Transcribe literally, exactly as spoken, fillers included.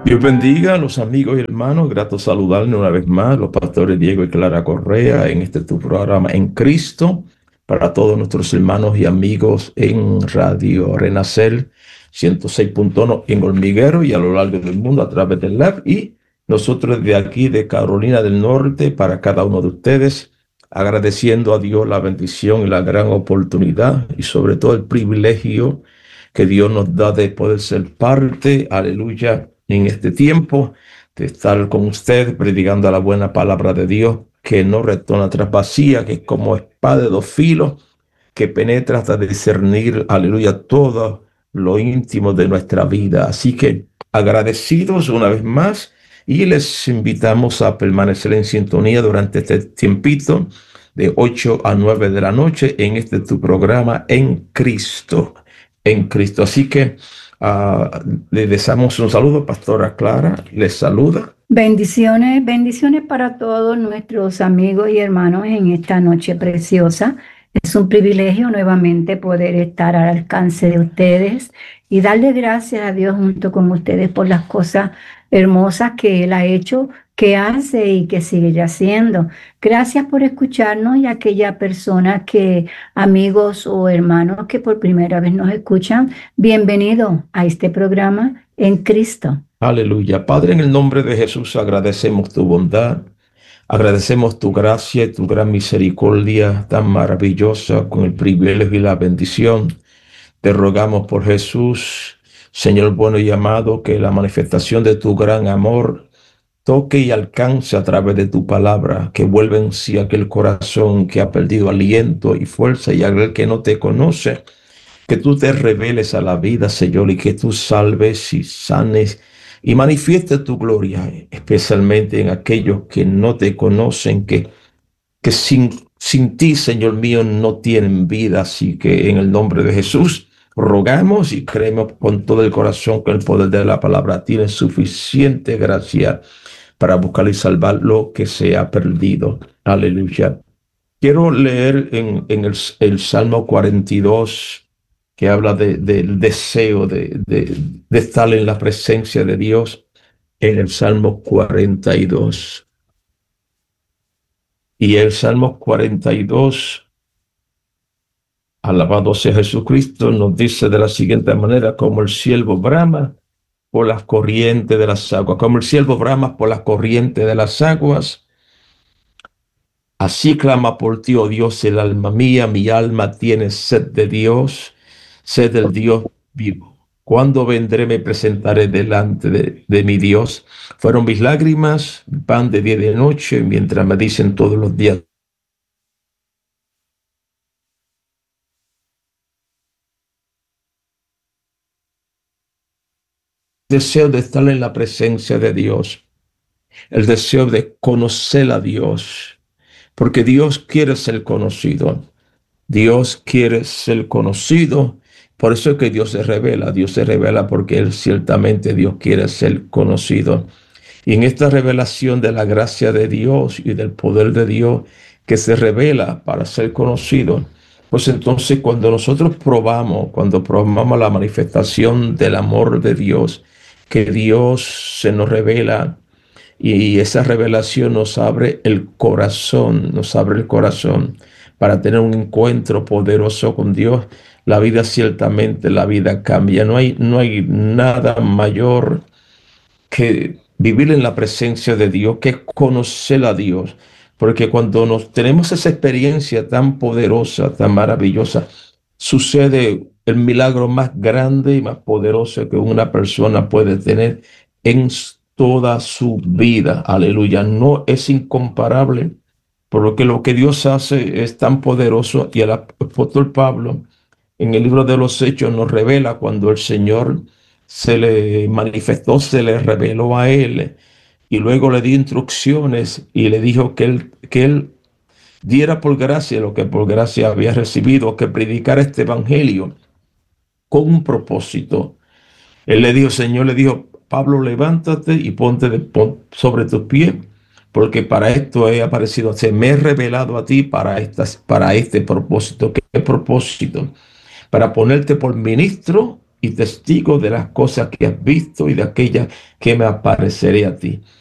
Dios bendiga a los amigos y hermanos, grato saludarles una vez más, los pastores Diego y Clara Correa, en este tu programa En Cristo, para todos nuestros hermanos y amigos en Radio Renacer ciento seis punto uno en Hormiguero y a lo largo del mundo a través del web, y nosotros de aquí de Carolina del Norte para cada uno de ustedes, agradeciendo a Dios la bendición y la gran oportunidad y sobre todo el privilegio que Dios nos da de poder ser parte, aleluya, en este tiempo, de estar con usted predicando la buena palabra de Dios, que no retorna tras vacía, que es como espada de dos filos, que penetra hasta discernir, aleluya, todo lo íntimo de nuestra vida. Así que agradecidos una vez más, y les invitamos a permanecer en sintonía durante este tiempito de ocho a nueve de la noche en este tu programa En Cristo, en Cristo. Así que uh, le deseamos un saludo, Pastora Clara, les saluda. Bendiciones, bendiciones para todos nuestros amigos y hermanos en esta noche preciosa. Es un privilegio nuevamente poder estar al alcance de ustedes y darle gracias a Dios junto con ustedes por las cosas hermosas que Él ha hecho, que hace y que sigue haciendo. Gracias por escucharnos, y a aquella persona que, amigos o hermanos que por primera vez nos escuchan, bienvenido a este programa En Cristo. Aleluya. Padre, en el nombre de Jesús agradecemos tu bondad, agradecemos tu gracia y tu gran misericordia tan maravillosa con el privilegio y la bendición. Te rogamos por Jesús, Señor bueno y amado, que la manifestación de tu gran amor toque y alcance a través de tu palabra, que vuelva en sí aquel corazón que ha perdido aliento y fuerza, y aquel que no te conoce, que tú te reveles a la vida, Señor, y que tú salves y sanes y manifiestes tu gloria, especialmente en aquellos que no te conocen, que, que sin, sin ti, Señor mío, no tienen vida. Así que en el nombre de Jesús rogamos y creemos con todo el corazón que el poder de la palabra tiene suficiente gracia para buscar y salvar lo que se ha perdido. Aleluya. Quiero leer en, en el, el Salmo cuarenta y dos, que habla de, del deseo de, de, de estar en la presencia de Dios, en el Salmo cuarenta y dos. Y el Salmo cuarenta y dos, alabado sea Jesucristo, nos dice de la siguiente manera: como el siervo brama por las corrientes de las aguas, como el siervo brama por las corrientes de las aguas, así clama por ti, oh Dios, el alma mía. Mi alma tiene sed de Dios, sed del Dios vivo. ¿Cuándo vendré? Me presentaré delante de, de mi Dios. Fueron mis lágrimas, pan de día y de noche, mientras me dicen todos los días: deseo de estar en la presencia de Dios, el deseo de conocer a Dios, porque Dios quiere ser conocido. Dios quiere ser conocido. Por eso es que Dios se revela. Dios se revela porque Él ciertamente Dios quiere ser conocido. Y en esta revelación de la gracia de Dios y del poder de Dios que se revela para ser conocido, pues entonces cuando nosotros probamos, cuando probamos la manifestación del amor de Dios, que Dios se nos revela, y esa revelación nos abre el corazón, nos abre el corazón para tener un encuentro poderoso con Dios. La vida, ciertamente, la vida cambia. No hay, no hay nada mayor que vivir en la presencia de Dios, que conocer a Dios. Porque cuando nos tenemos esa experiencia tan poderosa, tan maravillosa, sucede el milagro más grande y más poderoso que una persona puede tener en toda su vida. Aleluya. No es incomparable, porque lo que Dios hace es tan poderoso. Y el apóstol Pablo, en el libro de los Hechos, nos revela cuando el Señor se le manifestó, se le reveló a él, y luego le dio instrucciones y le dijo que él, que él diera por gracia lo que por gracia había recibido, que predicara este evangelio con un propósito. Él le dijo, Señor le dijo: Pablo, levántate y ponte de, pon sobre tus pies, porque para esto he aparecido, se me he revelado a ti para, estas, para este propósito. ¿Qué propósito? Para ponerte por ministro y testigo de las cosas que has visto y de aquellas que me apareceré a ti.